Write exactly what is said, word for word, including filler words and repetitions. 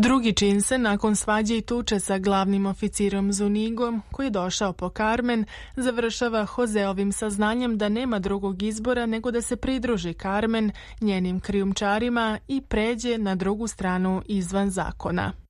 Drugi čin se nakon svađe i tuče sa glavnim oficirom Zunigom, koji je došao po Carmen, završava Joseovim saznanjem da nema drugog izbora nego da se pridruži Carmen, njenim krijumčarima i pređe na drugu stranu izvan zakona.